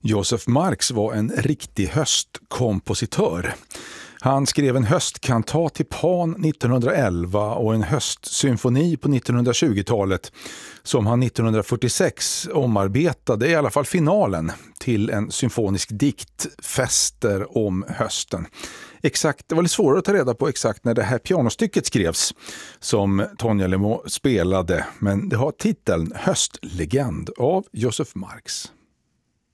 Joseph Marx var en riktig höstkompositör. Han skrev en höstkantat till Pan 1911 och en höstsymfoni på 1920-talet som han 1946 omarbetade, i alla fall finalen, till en symfonisk dikt, Fester om hösten. Exakt, det var lite svårare att ta reda på exakt när det här pianostycket skrevs som Tonia Le Meaux spelade, men det har titeln Höstlegend av Joseph Marx.